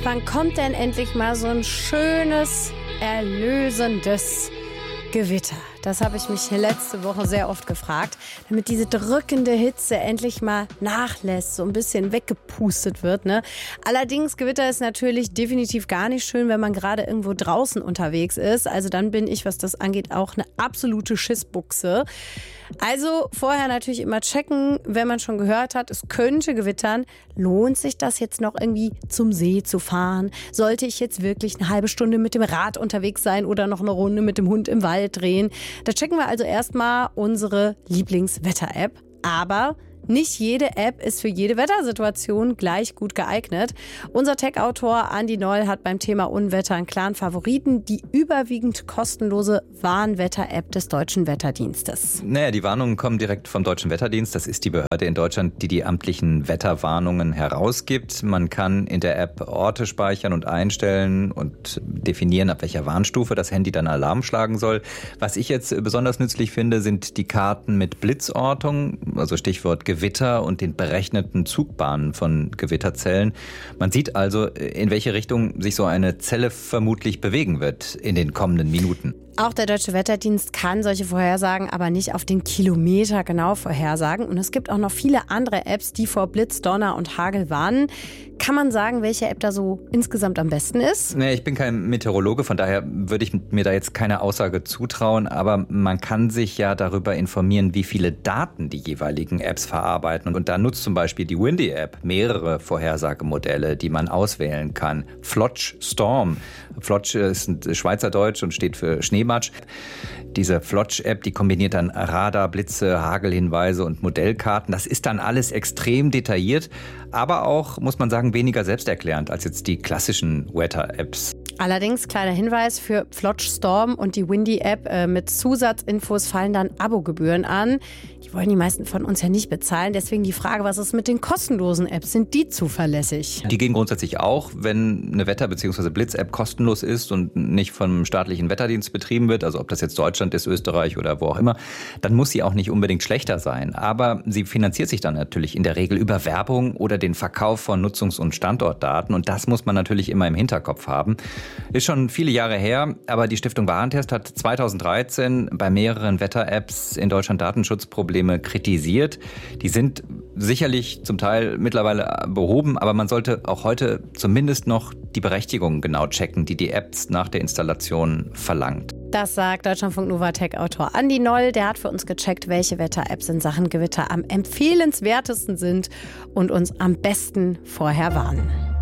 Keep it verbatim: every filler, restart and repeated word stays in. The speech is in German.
wann kommt denn endlich mal so ein schönes, erlösendes Gewitter? Das habe ich mich letzte Woche sehr oft gefragt, damit diese drückende Hitze endlich mal nachlässt, so ein bisschen weggepustet wird, ne? Allerdings, Gewitter ist natürlich definitiv gar nicht schön, wenn man gerade irgendwo draußen unterwegs ist. Also dann bin ich, was das angeht, auch eine absolute Schissbuchse. Also vorher natürlich immer checken, wenn man schon gehört hat, es könnte gewittern. Lohnt sich das jetzt noch irgendwie zum See zu fahren? Sollte ich jetzt wirklich eine halbe Stunde mit dem Rad unterwegs sein oder noch eine Runde mit dem Hund im Wald drehen? Da checken wir also erstmal unsere Lieblingswetter-App. Aber nicht jede App ist für jede Wettersituation gleich gut geeignet. Unser Tech-Autor Andi Noll hat beim Thema Unwetter einen klaren Favoriten, die überwiegend kostenlose Warnwetter-App des Deutschen Wetterdienstes. Naja, die Warnungen kommen direkt vom Deutschen Wetterdienst. Das ist die Behörde in Deutschland, die die amtlichen Wetterwarnungen herausgibt. Man kann in der App Orte speichern und einstellen und definieren, ab welcher Warnstufe das Handy dann Alarm schlagen soll. Was ich jetzt besonders nützlich finde, sind die Karten mit Blitzortung, also Stichwort Gewitter. Gewitter und den berechneten Zugbahnen von Gewitterzellen. Man sieht also, in welche Richtung sich so eine Zelle vermutlich bewegen wird in den kommenden Minuten. Auch der Deutsche Wetterdienst kann solche Vorhersagen aber nicht auf den Kilometer genau vorhersagen. Und es gibt auch noch viele andere Apps, die vor Blitz, Donner und Hagel warnen. Kann man sagen, welche App da so insgesamt am besten ist? Nee, ich bin kein Meteorologe, von daher würde ich mir da jetzt keine Aussage zutrauen. Aber man kann sich ja darüber informieren, wie viele Daten die jeweiligen Apps verarbeiten. Und da nutzt zum Beispiel die Windy-App mehrere Vorhersagemodelle, die man auswählen kann. Flotsch Storm. Flotsch ist ein Schweizerdeutsch und steht für Schneematsch. Diese Flotsch-App, die kombiniert dann Radar, Blitze, Hagelhinweise und Modellkarten. Das ist dann alles extrem detailliert, aber auch, muss man sagen, weniger selbsterklärend als jetzt die klassischen Wetter-Apps. Allerdings, kleiner Hinweis, für Flotsch Storm und die Windy-App äh, mit Zusatzinfos fallen dann Abogebühren an. Die wollen die meisten von uns ja nicht bezahlen. Deswegen die Frage, was ist mit den kostenlosen Apps? Sind die zuverlässig? Die gehen grundsätzlich auch, wenn eine Wetter- bzw. Blitz-App kostenlos ist und nicht vom staatlichen Wetterdienst betrieben wird, also ob das jetzt Deutschland ist, Österreich oder wo auch immer, dann muss sie auch nicht unbedingt schlechter sein. Aber sie finanziert sich dann natürlich in der Regel über Werbung oder den Verkauf von Nutzungs- und Standortdaten. Und das muss man natürlich immer im Hinterkopf haben. Ist schon viele Jahre her, aber die Stiftung Warentest hat zweitausenddreizehn bei mehreren Wetter-Apps in Deutschland Datenschutzprobleme kritisiert. Die sind sicherlich zum Teil mittlerweile behoben, aber man sollte auch heute zumindest noch die Berechtigung genau checken, die die Apps nach der Installation verlangt. Das sagt Deutschlandfunk Nova Tech-Autor Andi Noll. Der hat für uns gecheckt, welche Wetter-Apps in Sachen Gewitter am empfehlenswertesten sind und uns am besten vorher warnen.